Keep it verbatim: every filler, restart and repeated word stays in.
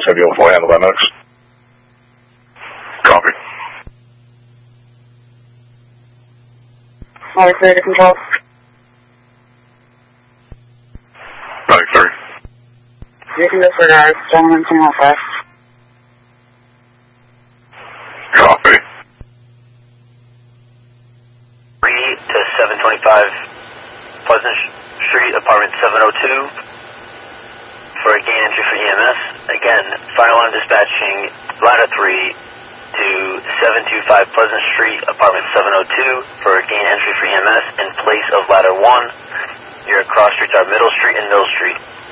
Heavy on four, handle by Knox. Copy. All clear to control. ninety-three. You can disregard. Gentlemen, can help us. Copy. three to seven twenty-five Pleasant Street, apartment seven oh two, for a gain entry for E M S. Again, fire alarm dispatching ladder three to seven two five Pleasant Street, apartment seven oh two, for a gain entry for E M S in place of ladder one. Your cross streets are Middle Street and Mill Street.